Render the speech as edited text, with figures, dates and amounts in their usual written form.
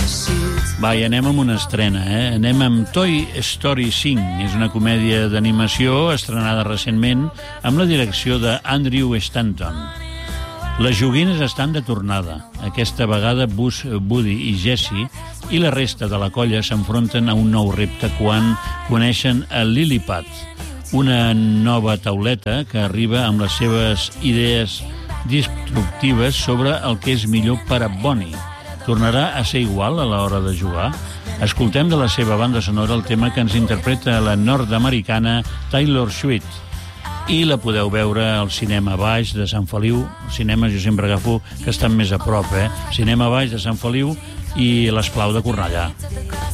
Va, i anem amb una estrena, Anem amb Toy Story 5. És una comèdia d'animació estrenada recentment amb la direcció d'Andrew Stanton. Les joguines estan de tornada. Aquesta vegada Buzz, Woody i Jessie i la resta de la colla s'enfronten a un nou repte quan coneixen a Lilliput, una nova tauleta que arriba amb les seves idees disruptives sobre el que és millor per a Bonnie. Tornarà a ser igual a l'hora de jugar? Escoltem de la seva banda sonora el tema que ens interpreta la nord-americana Taylor Swift. I la podeu veure al Cinema Baix de Sant Feliu. Cinema, jo sempre agafo que estan més a prop, Cinema Baix de Sant Feliu i l'Esclau de Cornellà.